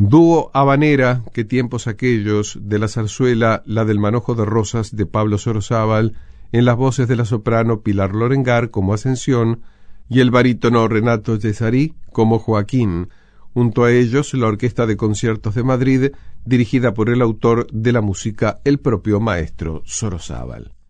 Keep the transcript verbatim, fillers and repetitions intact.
Dúo habanera, qué tiempos aquellos, de la zarzuela La del manojo de rosas de Pablo Sorozábal, en las voces de la soprano Pilar Lorengar como Ascensión y el barítono Renato Yesarí como Joaquín. Junto a ellos, la Orquesta de Conciertos de Madrid, dirigida por el autor de la música, el propio maestro Sorozábal.